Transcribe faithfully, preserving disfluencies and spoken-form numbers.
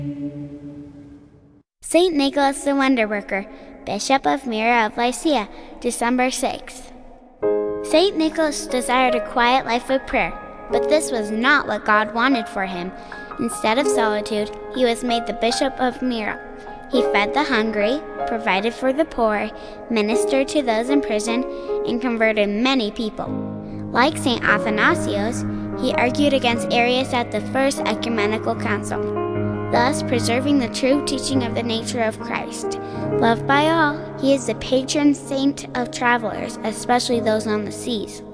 Saint Nicholas the Wonder Worker, Bishop of Myra of Lycia, December sixth. Saint Nicholas desired a quiet life of prayer, but this was not what God wanted for him. Instead of solitude, he was made the Bishop of Myra. He fed the hungry, provided for the poor, ministered to those in prison, and converted many people. Like Saint Athanasius, he argued against Arius at the First Ecumenical Council, thus preserving the true teaching of the nature of Christ. Loved by all, he is the patron saint of travelers, especially those on the seas.